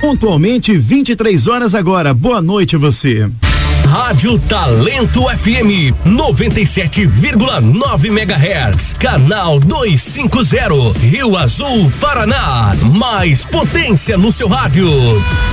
Pontualmente 23 horas agora. Boa noite você. Rádio Talento FM 97,9 MHz, canal 250, Rio Azul, Paraná. Mais potência no seu rádio.